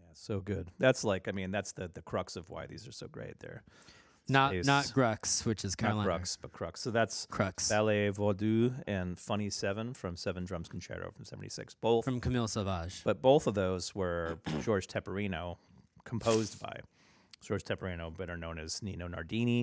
so good. That's like, I mean, that's the crux of why these are so great. They're Not space- Grux, which is not Carolina. crux, but crux. So that's Crux. Ballet Vaudou and Funny Seven from Seven Drums Concerto from '76. Both, From Camille Sauvage. but both of those were George Tepperino, composed by George Tepperino, better known as Nino Nardini.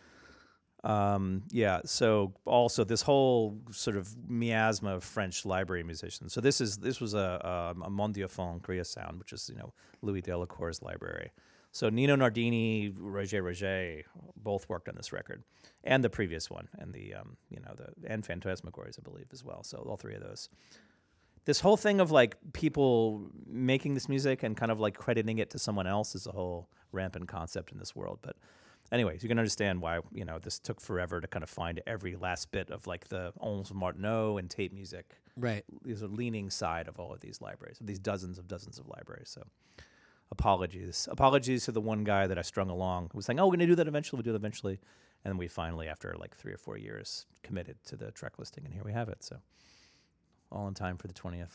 So also this whole sort of miasma of French library musicians. So this was a Mondiophone Korea Sound, which is Louis Delacour's library. So Nino Nardini, Roger, both worked on this record, and the previous one, and and Phantasmagories, I believe, as well. So all three of those. This whole thing of like people making this music and kind of like crediting it to someone else is a whole rampant concept in this world. But anyways, you can understand why this took forever to kind of find every last bit of like the Onze Martineau and tape music. Right. These are leaning side of all of these libraries, of these dozens of libraries. So apologies to the one guy that I strung along who was saying, "Oh, we're gonna do that eventually. We'll do that eventually," and then we finally, after like 3 or 4 years, committed to the track listing, and here we have it. So all in time for the 20th.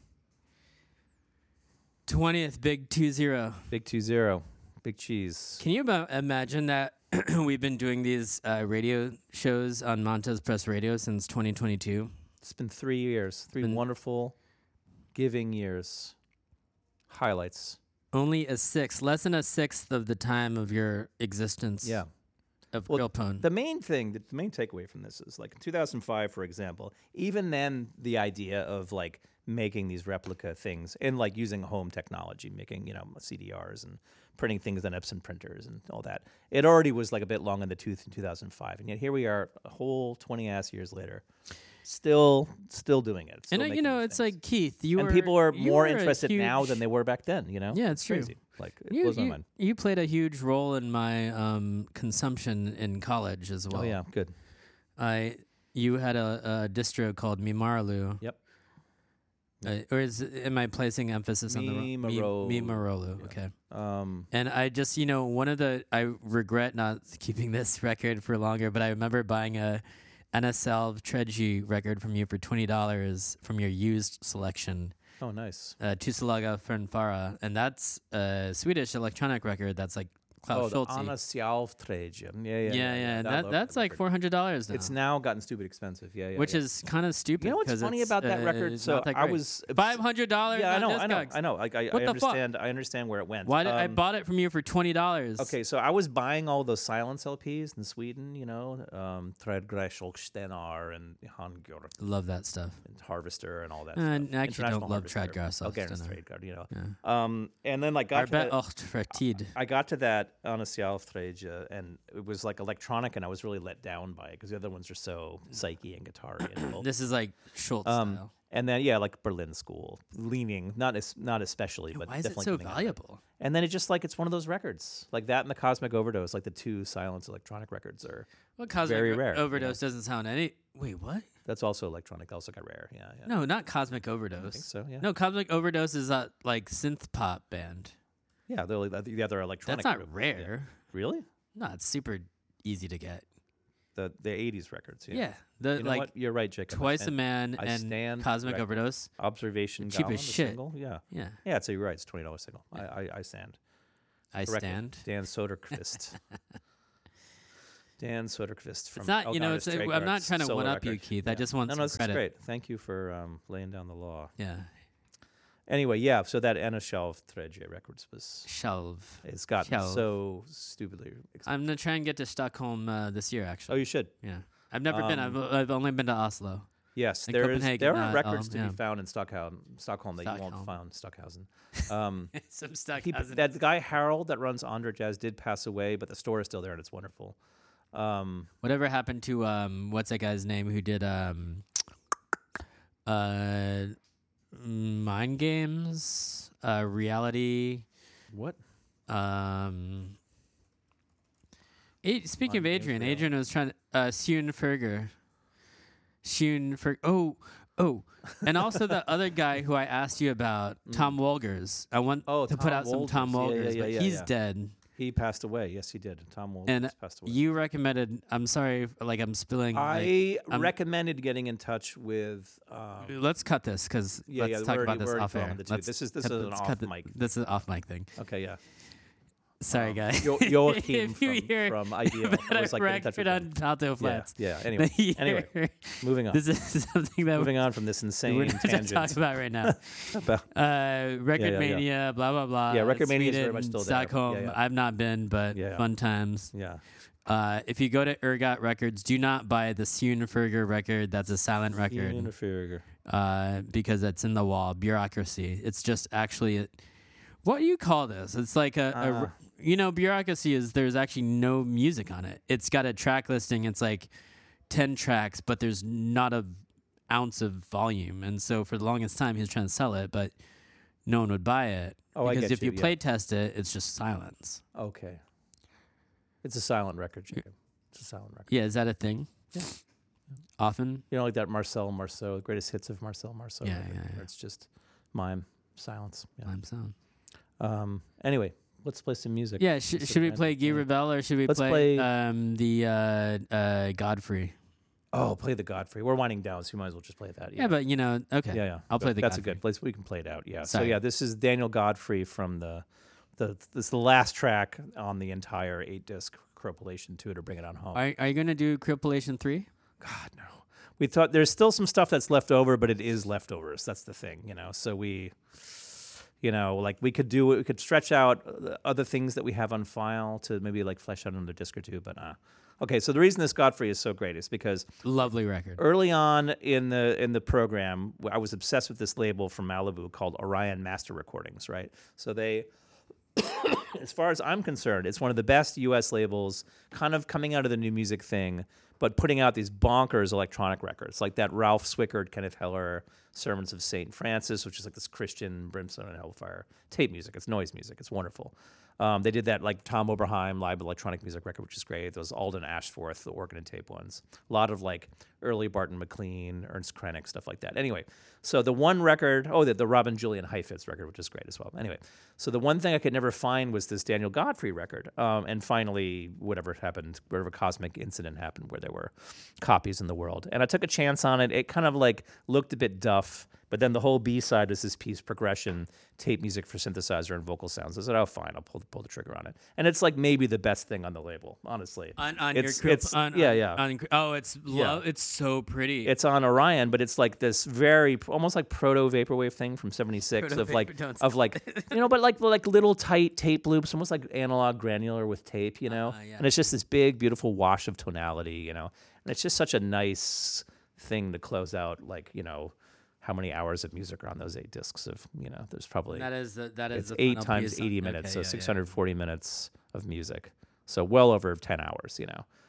20th, big 2-0. Big 2-0. Big cheese. Can you imagine that we've been doing these radio shows on Montez Press Radio since 2022? It's been 3 years. Three wonderful, giving years. Highlights. Only less than a sixth of the time of your existence. Yeah. Of Well, Grillpone. The main takeaway from this is like in 2005, for example, even then the idea of like making these replica things and like using home technology, making, CDRs and printing things on Epson printers and all that. It already was like a bit long in the tooth in 2005. And yet here we are a whole 20-ass years later, still doing it. Still And making these it's things. like, Keith, people are more a interested now huge- than they were back then, Yeah, it's true. crazy. Like, it blows my mind. You played a huge role in my consumption in college as well. Oh, yeah, good. You had a distro called Mimaralu. Yep. Am I placing emphasis on the Mimaralu. Mimaralu? Yeah. Okay. And I just, I regret not keeping this record for longer, but I remember buying a NSL Treji record from you for $20 from your used selection. Oh, nice. Tusalaga Fernfara, and that's a Swedish electronic record that's like Klaus the Schulze. Anna Sjálvträge. Yeah, and that's like $400 now. It's now gotten stupid expensive. Yeah. Which is kind of stupid. You know what's 'cause funny it's, about that record? it's So not that I great. was $500. Yeah, on I Discogs. know. Like, I What the fuck? understand. I understand where it went. Why did I bought it from you for $20? Okay, so I was buying all those silence LPs in Sweden. Trädgräsholkstenar and Handgjord Love that stuff. and Harvester and all that. I stuff. actually don't International love Harvester. Trädgräsholkstenar. Trädgård, And then like got to that, Arbeit I got to that Anna Sjálvträge, and it was like electronic, and I was really let down by it because the other ones are so psyche and guitar-y. And This is like Schultz style. and then like Berlin School, leaning not especially, but Why is it definitely so coming out of it. valuable? And then it's just like it's one of those records, like that and the Cosmic Overdose, like the two silence electronic records are. Well, Cosmic very rare, Overdose doesn't sound any. Wait, what? That's also electronic. Also got rare. Yeah. No, not Cosmic Overdose. I think so. Yeah. No, Cosmic Overdose is a like synth pop band. Yeah, they're like the other electronic. That's not group. rare. Yeah. Really? No, it's super easy to get. The 80s records. Yeah. Yeah, the You know like what? You're right, Jacob. Twice a Man I and stand Cosmic corrected. Overdose. Observation. Cheap Goblin, as the shit. Single. Yeah. Yeah, Yeah. So you're right. It's $20 single. I stand. I Corrected. stand. Dan Soderquist. Dan Soderquist from. It's not, Elgato it's. Stray I'm not Guards trying to solo one up you, record. Keith. Yeah. I just want No, some this is credit. great. Thank you for laying down the law. Yeah, Anyway, yeah. So that Anna Sjálvträge records was. shelve. It's gotten Shelve. so stupidly expensive. I'm gonna try and get to Stockholm this year. Oh, Actually, you should. yeah. I've never been. I've only been to Oslo. Yes, In there Copenhagen, are records to yeah. be found in Stockholm that you won't Stockholm. find Stockhausen. Some Stockhausen. That guy Harold that runs Andra Jazz did pass away, but the store is still there and it's wonderful. Whatever happened to what's that guy's name who did Mind Games, Reality. What? Speaking of Mind Games, Adrian, Reality. Adrian was trying to Schoenferger. Oh, and also the other guy who I asked you about, Tom Wolgers. I want Oh, to put Tom out some Tom Wolgers. Wolgers, Yeah, but yeah, he's yeah. dead. He passed away. Yes, he did. Tom Wolf And passed away. you recommended. I'm sorry, like I'm spilling. I I'm- recommended getting in touch with. let's cut this because let's talk about this off air. This is cut an off mic. This is an off mic thing. Okay, yeah. Sorry, guys. Joachim If you hear from Idea. about I was a like, get in touch record with him. on Palto Flats. Yeah. that Anyway, you're- moving on. This is something that Moving on from this we're insane not going to talk tangent. about right now. About- Record yeah. Mania, blah blah blah. Yeah, Record Mania is very much Sweden, still there. Stockholm. Yeah. I've not been, but Yeah. fun times. yeah. If you go to Ergot Records, do not buy the Schoenberger record. That's a silent record because it's in the wall. Bureaucracy. It's just actually what do you call this? It's like bureaucracy is there's actually no music on it. It's got a track listing. It's like 10 tracks, but there's not a ounce of volume. And so for the longest time, he was trying to sell it, but no one would buy it. Oh, I because get if you you, yeah. play test it, it's just silence. Okay. It's a silent record, Jacob. It's a silent record. Yeah, is that a thing? Yeah. Often? You know, like that Marcel Marceau, greatest hits of Marcel Marceau. Yeah, record, yeah, yeah. where it's just mime, silence. Yeah. Lime sound. Anyway, let's play some music. Yeah, Let's should we advance play it. Guy Rebel or should we Let's play, play- the Godfrey? Oh, play the Godfrey. We're winding down, so you might as well just play that. Yeah, but okay. Yeah. I'll play the That's Godfrey. a good place. We can play it out. Yeah. Sorry. So yeah, this is Daniel Godfrey from this is the last track on the entire 8-disc Cropulation 2 to bring it on home. Are you going to do Cropulation 3? God no. We thought there's still some stuff that's left over, but it is leftovers. That's the thing, So we, like we could stretch out other things that we have on file to maybe like flesh out another disc or two. But okay. So the reason this Godfrey is so great is because Lovely record. early on in the program, I was obsessed with this label from Malibu called Orion Master Recordings. Right. So they. As far as I'm concerned, it's one of the best U.S. labels, kind of coming out of the new music thing, but putting out these bonkers electronic records, like that Ralph Swickard, Kenneth Heller, Sermons of St. Francis, which is like this Christian brimstone and hellfire tape music. It's noise music. It's wonderful. They did that like Tom Oberheim live electronic music record, which is great. Those Alden Ashforth, the organ and tape ones. A lot of like early Barton McLean, Ernst Krenek, stuff like that. Anyway, so the one record, the Robin Julian Heifetz record, which is great as well. Anyway, so the one thing I could never find was this Daniel Godfrey record. And finally, whatever cosmic incident happened where there were copies in the world. And I took a chance on it. It kind of like looked a bit duff. But then the whole B-side was this piece, progression, tape music for synthesizer and vocal sounds. I said, oh, fine, I'll pull the trigger on it. And it's like maybe the best thing on the label, honestly. It's so pretty. It's on Orion, but it's like this very, almost like proto-vaporwave thing from 76 but like little tight tape loops, almost like analog granular with tape, Yeah. And it's just this big, beautiful wash of tonality, And it's just such a nice thing to close out, like, how many hours of music are on those 8 discs of, there's probably that is it's the 8 final times piece. 80 minutes, Okay, so yeah, 640 minutes of music. So well over 10 hours,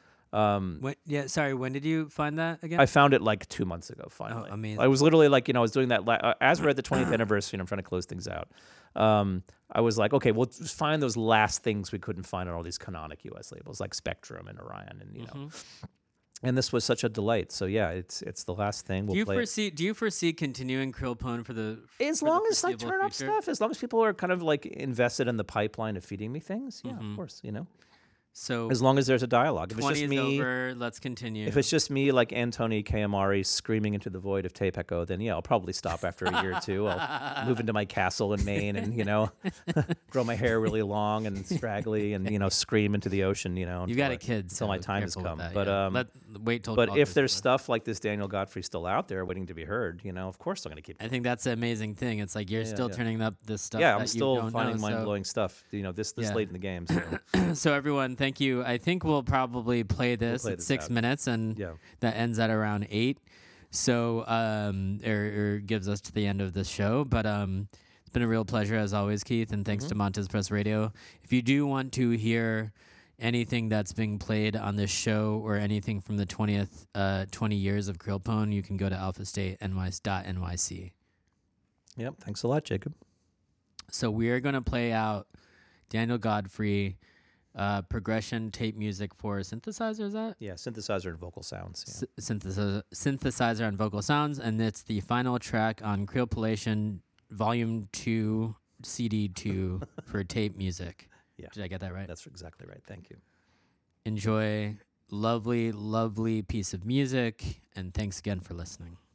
When did you find that again? I found it like 2 months ago, finally. Oh, amazing. I was literally like, I was doing that as we're at the 20th anniversary and I'm trying to close things out. I was like, okay, we'll just find those last things we couldn't find on all these canonic US labels like Spectrum and Orion and, And this was such a delight. So yeah, it's the last thing. We'll play it. Do you foresee continuing Krillpone for the As for long the as I foreseeable turn up future? stuff, as long as people are kind of like invested in the pipeline of feeding me things, yeah, Mm-hmm. of course, So As long as there's a dialogue. If it's 20 just is me, over. Let's continue. if it's just me like Antoni Kayamari screaming into the void of Tape Echo, then yeah, I'll probably stop after a year or two. I'll move into my castle in Maine and grow my hair really long and straggly and scream into the ocean. You've got a kid, until my so time has careful come. with that, But yeah. Wait till. but if Caucus there's is over. stuff like this Daniel Godfrey still out there waiting to be heard, of course I'm going to keep. I think that's the amazing thing. It's like you're still turning up this stuff. Yeah, that I'm still you don't finding know, mind-blowing stuff. This Yeah. late in the game. So. So everyone, thank you. I think we'll probably play this play at this 6 out. minutes, and Yeah. that ends at around 8. So or gives us to the end of the show. But it's been a real pleasure as always, Keith, and thanks to Montez Press Radio. If you do want to hear anything that's being played on this show or anything from the 20 years of Krillpone, you can go to alphastatenyc. Yep. Thanks a lot, Jacob. So we are going to play out Daniel Godfrey progression tape music for synthesizer, is that? Yeah, synthesizer and vocal sounds. Yeah. Synthesizer and vocal sounds, and it's the final track on Krillpolation Volume 2 CD 2 for tape music. Yeah. Did I get that right? That's exactly right. Thank you. Enjoy lovely, lovely piece of music, and thanks again for listening.